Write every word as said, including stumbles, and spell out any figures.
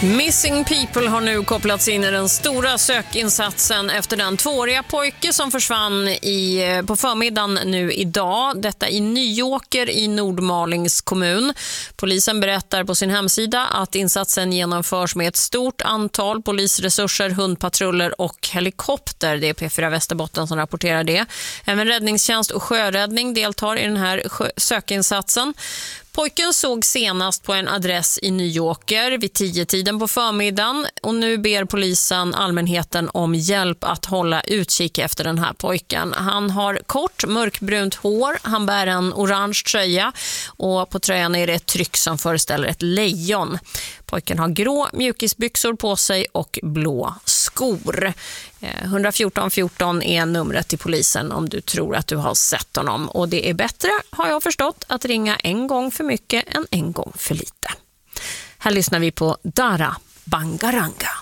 Missing People har nu kopplats in i den stora sökinsatsen efter den tvååriga pojke som försvann i, på förmiddagen nu idag. Detta i Nyåker i Nordmalings kommun. Polisen berättar på sin hemsida att insatsen genomförs med ett stort antal polisresurser, hundpatruller och helikopter. Det är P fyra Västerbotten som rapporterar det. Även räddningstjänst och sjöräddning deltar i den här sökinsatsen. Pojken såg senast på en adress i Nyåker vid tio-tiden på förmiddagen och nu ber polisen allmänheten om hjälp att hålla utkik efter den här pojken. Han har kort mörkbrunt hår, han bär en orange tröja och på tröjan är det ett tryck som föreställer ett lejon. Pojken har grå mjukisbyxor på sig och blå skor. ett ett fyra fjorton är numret till polisen om du tror att du har sett honom. Och det är bättre, har jag förstått, att ringa en gång för mycket än en gång för lite. Här lyssnar vi på Dara Bangaranga.